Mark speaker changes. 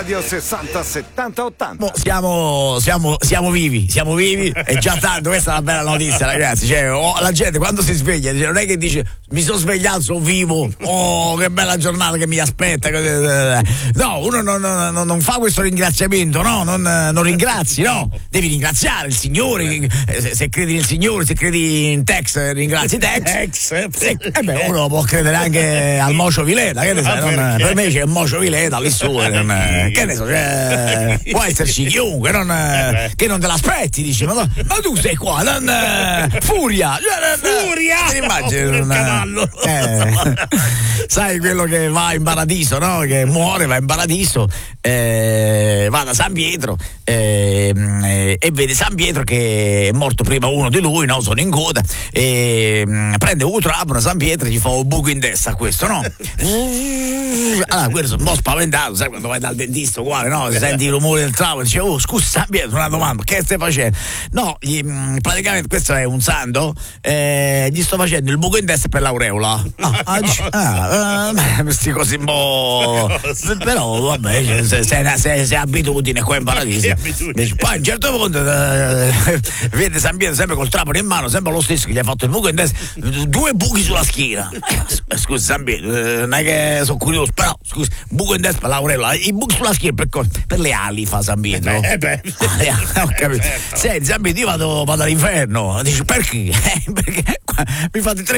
Speaker 1: Radio 60 70 80.
Speaker 2: Siamo vivi, è già tanto, questa è una bella notizia, ragazzi. Cioè, la gente quando si sveglia non è che dice mi sono svegliato, sono vivo, oh che bella giornata che mi aspetta. No, uno non fa questo ringraziamento, no, non ringrazi, no, devi ringraziare il Signore, se credi nel Signore, se credi in Tex, ringrazi Tex. Uno può credere anche al Mocio Vileta, che ne sai, per me c'è il Mocio Vileta lì su, che ne so, può esserci chiunque che non te l'aspetti, dici ma tu sei qua, Furia, ti immagini sai quello che va in paradiso, no? Che muore, va in paradiso, va da San Pietro e vede San Pietro che è morto prima uno di lui, no? Sono in coda e prende un trapano, San Pietro gli fa un buco in testa a questo, no? Allora quello sono un po' spaventato, sai quando vai dal dentista uguale, no? Senti i rumori del trapano, dice oh scusa San Pietro, una domanda, che stai facendo? No, praticamente questo è un santo, gli sto facendo il buco in testa per l'aureola. Questi così un po', però vabbè, sei abitudine qua in paradiso. Poi a un certo punto vede San Pietro sempre col trapano in mano, sempre lo stesso che gli ha fatto il buco in testa, 2 buchi sulla schiena. Scusa San Pietro, non è che sono curioso, però scusa, buco in testa per l'aureola, i buchi sulla schiena per le ali fa San Pietro. Ho capito. Senti San Pietro, io vado all'inferno. Dici perché? Perché mi fate 3